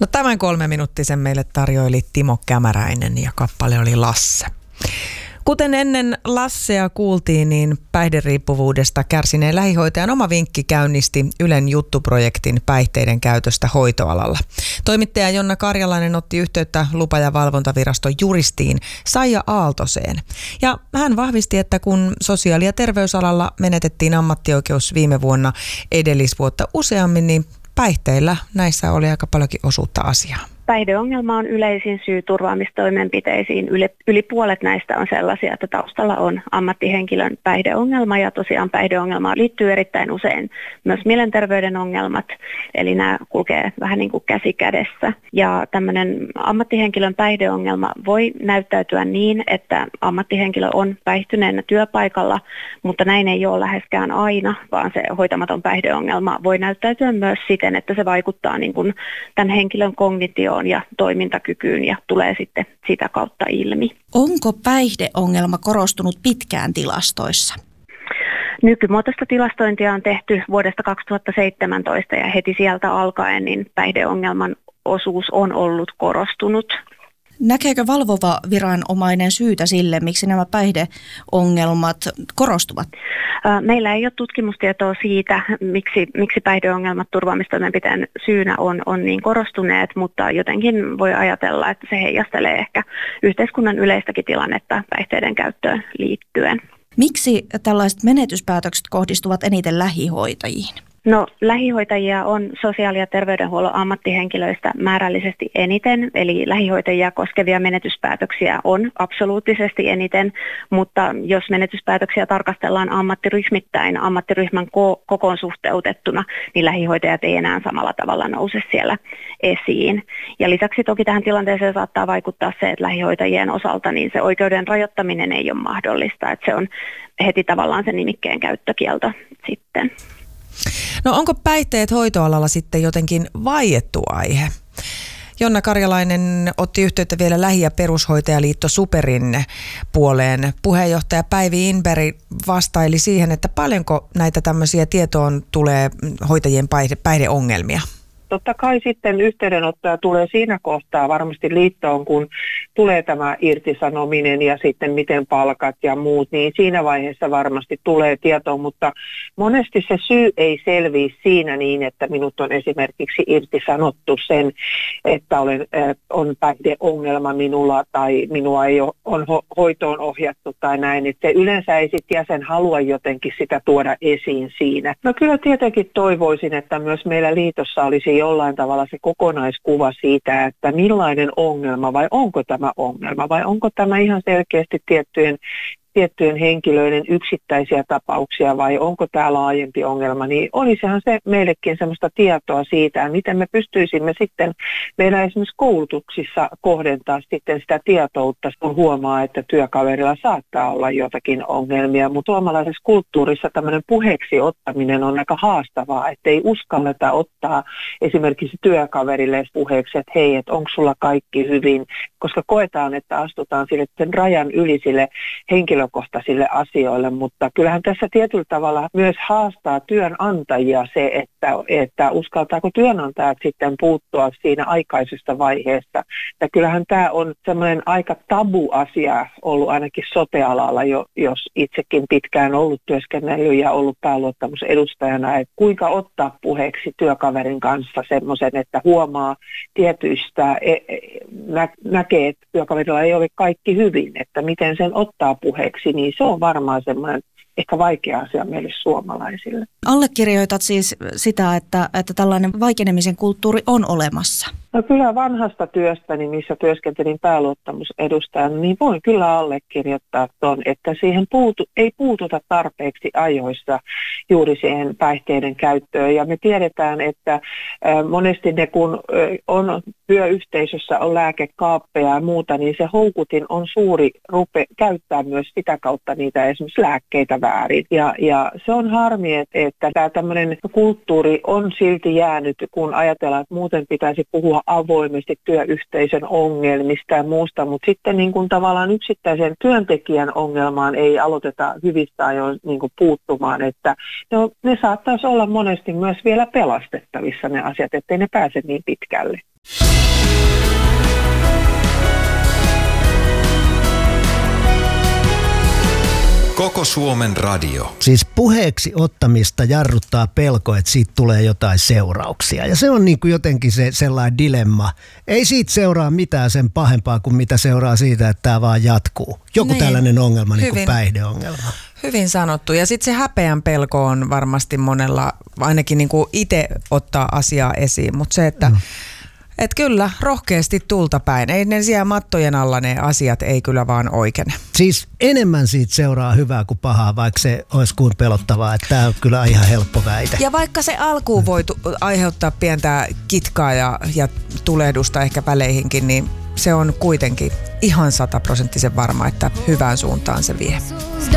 No tämän 3-minuuttisen meille tarjoili Timo Kämäräinen ja kappale oli Lasse. Kuten ennen Lassea kuultiin, niin päihderiippuvuudesta kärsineen lähihoitajan oma vinkki käynnisti Ylen juttuprojektin päihteiden käytöstä hoitoalalla. Toimittaja Jonna Karjalainen otti yhteyttä lupa- ja valvontaviraston juristiin Saija Aaltoseen. Ja hän vahvisti, että kun sosiaali- ja terveysalalla menetettiin ammattioikeus viime vuonna edellisvuotta useammin, niin päihteillä näissä oli aika paljonkin osuutta asiaa. Päihdeongelma on yleisin syy turvaamistoimenpiteisiin. Yli puolet näistä on sellaisia, että taustalla on ammattihenkilön päihdeongelma, ja tosiaan päihdeongelmaan liittyy erittäin usein myös mielenterveyden ongelmat, eli nämä kulkee vähän niin kuin käsi kädessä. Ja tämmöinen ammattihenkilön päihdeongelma voi näyttäytyä niin, että ammattihenkilö on päihtyneenä työpaikalla, mutta näin ei ole läheskään aina, vaan se hoitamaton päihdeongelma voi näyttäytyä myös siten, että se vaikuttaa niin kuin tämän henkilön kognitioon ja toimintakykyyn ja tulee sitten sitä kautta ilmi. Onko päihdeongelma korostunut pitkään tilastoissa? Nykymuotoista tilastointia on tehty vuodesta 2017 ja heti sieltä alkaen niin päihdeongelman osuus on ollut korostunut. Näkeekö valvova viranomainen syytä sille, miksi nämä päihdeongelmat korostuvat? Meillä ei ole tutkimustietoa siitä, miksi päihdeongelmat turvaamistoimenpiteen syynä on niin korostuneet, mutta jotenkin voi ajatella, että se heijastelee ehkä yhteiskunnan yleistäkin tilannetta päihteiden käyttöön liittyen. Miksi tällaiset menetyspäätökset kohdistuvat eniten lähihoitajiin? No, lähihoitajia on sosiaali- ja terveydenhuollon ammattihenkilöistä määrällisesti eniten, eli lähihoitajia koskevia menetyspäätöksiä on absoluuttisesti eniten, mutta jos menetyspäätöksiä tarkastellaan ammattiryhmittäin, ammattiryhmän kokoon suhteutettuna, niin lähihoitajat ei enää samalla tavalla nouse siellä esiin. Ja lisäksi toki tähän tilanteeseen saattaa vaikuttaa se, että lähihoitajien osalta niin se oikeuden rajoittaminen ei ole mahdollista, että se on heti tavallaan se nimikkeen käyttökielto sitten. No onko päihteet hoitoalalla sitten jotenkin vaiettu aihe? Jonna Karjalainen otti yhteyttä vielä Lähi- ja perushoitajaliitto SuPerin puoleen. Puheenjohtaja Päivi Inberg vastaili siihen, että paljonko näitä tämmöisiä tietoon tulee hoitajien päihdeongelmia. Totta kai sitten yhteydenottoja tulee siinä kohtaa varmasti liittoon, kun tulee tämä irtisanominen ja sitten miten palkat ja muut, niin siinä vaiheessa varmasti tulee tietoa, mutta monesti se syy ei selviä siinä niin, että minut on esimerkiksi irtisanottu sen, että on päihdeongelma minulla tai minua ei ole hoitoon ohjattu tai näin, että se yleensä ei sitten jäsen halua jotenkin sitä tuoda esiin siinä. No kyllä tietenkin toivoisin, että myös meillä liitossa olisi jollain tavalla se kokonaiskuva siitä, että millainen ongelma vai onko tämä ongelma vai onko tämä ihan selkeästi tiettyjen henkilöiden yksittäisiä tapauksia vai onko tämä laajempi ongelma, niin olisihan se meillekin semmoista tietoa siitä, miten me pystyisimme sitten meidän esimerkiksi koulutuksissa kohdentaa sitten sitä tietoutta, kun huomaa, että työkaverilla saattaa olla jotakin ongelmia, mutta suomalaisessa kulttuurissa tämmöinen puheeksi ottaminen on aika haastavaa, että ei uskalleta ottaa esimerkiksi työkaverille puheeksi, että hei, että onko sulla kaikki hyvin, koska koetaan, että astutaan sille sen rajan yli sille henkilökohtaisille asioille, mutta kyllähän tässä tietyllä tavalla myös haastaa työnantajia se, että uskaltaako työnantajat sitten puuttua siinä aikaisesta vaiheesta. Ja kyllähän tämä on semmoinen aika tabu-asia ollut ainakin sote-alalla, jos itsekin pitkään ollut työskennellyt ja ollut pääluottamusedustajana, että kuinka ottaa puheeksi työkaverin kanssa semmoisen, että huomaa tietyistä, näkee, että työkaverilla ei ole kaikki hyvin, että miten sen ottaa puheeksi, niin se on varmaan semmoinen ehkä vaikea asia meille suomalaisille. Allekirjoitat siis sitä, että tällainen vaikenemisen kulttuuri on olemassa? No kyllä vanhasta työstäni, missä työskentelin pääluottamusedustajana, niin voin kyllä allekirjoittaa ton, että siihen ei puututa tarpeeksi ajoissa juuri siihen päihteiden käyttöön. Ja me tiedetään, että monesti ne kun on työyhteisössä on lääkekaappeja ja muuta, niin se houkutin on suuri käyttää myös sitä kautta niitä esimerkiksi lääkkeitä väärin. Ja se on harmi, että tämä tämmöinen kulttuuri on silti jäänyt, kun ajatellaan, että muuten pitäisi puhua avoimesti työyhteisön ongelmista ja muusta, mutta sitten niin kuin tavallaan yksittäisen työntekijän ongelmaan ei aloiteta hyvistä ajoin niin kuin puuttumaan, että ne saattaisi olla monesti myös vielä pelastettavissa ne asiat, ettei ne pääse niin pitkälle. Koko Suomen radio. Siis puheeksi ottamista jarruttaa pelko, että siitä tulee jotain seurauksia. Ja se on niin kuin jotenkin se sellainen dilemma. Ei siitä seuraa mitään sen pahempaa kuin mitä seuraa siitä, että tämä vaan jatkuu. Joku tällainen ongelma, niin kuin päihdeongelma. Hyvin sanottu. Ja sitten se häpeän pelko on varmasti monella, ainakin niin kuin itse ottaa asiaa esiin. Mutta se, että et kyllä, rohkeasti tulta päin. Ei ne siellä mattojen alla ne asiat ei kyllä vaan oikene. Siis enemmän siitä seuraa hyvää kuin pahaa, vaikka se olisi kuin pelottavaa. Että tämä on kyllä ihan helppo väite. Ja vaikka se alkuun voi aiheuttaa pientä kitkaa ja tulehdusta ehkä väleihinkin, niin se on kuitenkin ihan 100% varma, että hyvään suuntaan se vie.